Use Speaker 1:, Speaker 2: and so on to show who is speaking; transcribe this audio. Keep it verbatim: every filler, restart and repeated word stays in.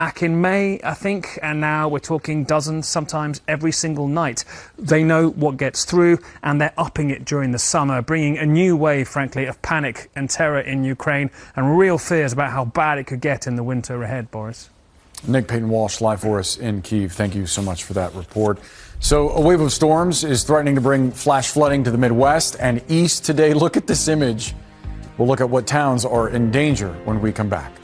Speaker 1: back in May, I think, and now we're talking dozens, sometimes every single night. They know what gets through, and they're upping it during the summer, bringing a new wave, frankly, of panic and terror in Ukraine and real fears about how bad it could get in the winter ahead, Boris.
Speaker 2: Nick Paton-Walsh live for us in Kyiv. Thank you so much for that report. So a wave of storms is threatening to bring flash flooding to the Midwest and East today. Look at this image. We'll look at what towns are in danger when we come back.